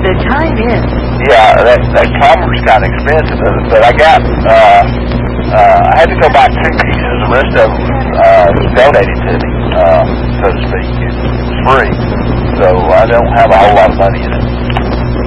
The time is. Yeah, that commer's kind of expensive, but I got, I had to go buy 2 pieces. The rest of them was donated to me, so to speak. It was free, so I don't have a whole lot of money in it.